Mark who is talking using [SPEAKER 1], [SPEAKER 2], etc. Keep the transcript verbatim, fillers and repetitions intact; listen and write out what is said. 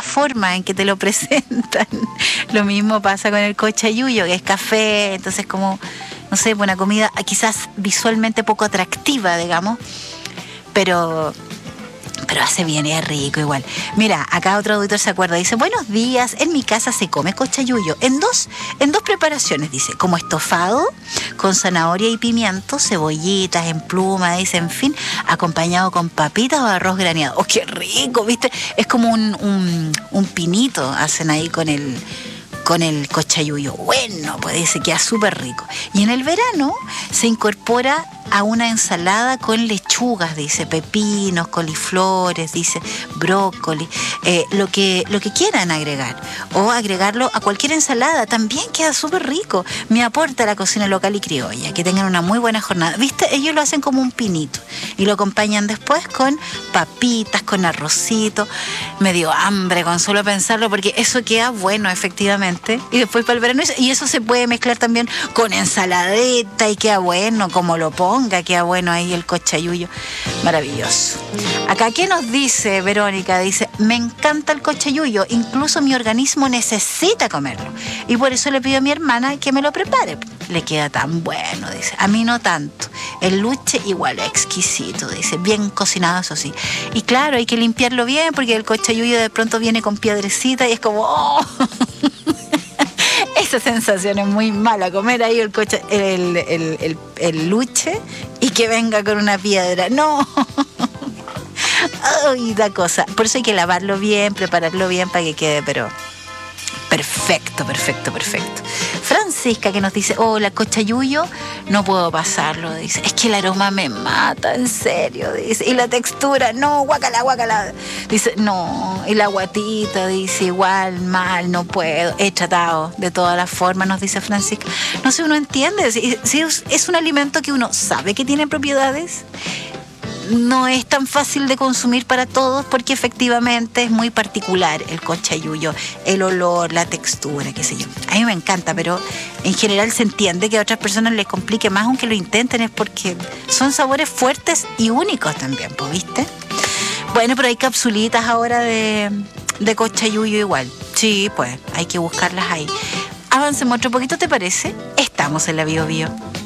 [SPEAKER 1] la forma en que te lo presentan. Lo mismo pasa con el cochayuyo, que es café, entonces como, no sé, una comida quizás visualmente poco atractiva, digamos, pero... pero hace bien y es rico igual. Mira, acá otro auditor se acuerda, dice, buenos días, en mi casa se come cochayuyo en dos, en dos preparaciones, dice, como estofado, con zanahoria y pimiento, cebollitas en pluma, dice, en fin, acompañado con papitas o arroz graneado. ¡Oh, qué rico! ¿Viste? Es como un, un, un pinito hacen ahí con el... con el cochayuyo. Bueno, pues dice, queda súper rico. Y en el verano se incorpora a una ensalada con lechugas, dice, pepinos, coliflores, dice, brócoli, eh, lo que, lo que quieran agregar. O agregarlo a cualquier ensalada, también queda súper rico. Me aporta la cocina local y criolla. Que tengan una muy buena jornada. ¿Viste? Ellos lo hacen como un pinito. Y lo acompañan después con papitas, con arrocito. Me dio hambre con solo pensarlo, porque eso queda bueno, efectivamente. Y después para el verano, y eso se puede mezclar también con ensaladeta y queda bueno, como lo ponga, queda bueno ahí el cochayuyo. Maravilloso. Acá, ¿qué nos dice Verónica? Dice, me encanta el cochayuyo, incluso mi organismo necesita comerlo. Y por eso le pido a mi hermana que me lo prepare. Le queda tan bueno, dice. A mí no tanto. El luche igual exquisito, dice. Bien cocinado, eso sí. Y claro, hay que limpiarlo bien, porque el cochayuyo de pronto viene con piedrecita y es como... ¡oh! Esa sensación es muy mala, comer ahí el, coche, el, el, el, el luche y que venga con una piedra. No. Ay, da cosa. Por eso hay que lavarlo bien, prepararlo bien para que quede, pero perfecto, perfecto, perfecto. Francisca, que nos dice, hola, cochayuyo, no puedo pasarlo, dice, es que el aroma me mata, en serio, dice, y la textura, no, guácala, guácala, dice, no, y la guatita, dice, igual, mal, no puedo, he tratado de todas las formas, nos dice Francisca. No sé, uno entiende, si, si es un alimento que uno sabe que tiene propiedades, no es tan fácil de consumir para todos, porque efectivamente es muy particular el cochayuyo, el olor, la textura, qué sé yo. A mí me encanta, pero en general se entiende que a otras personas les complique más, aunque lo intenten, es porque son sabores fuertes y únicos también, pues, ¿viste? Bueno, pero hay capsulitas ahora de, de cochayuyo igual. Sí, pues, hay que buscarlas ahí. Avancemos otro poquito, ¿te parece? Estamos en la Bio Bio.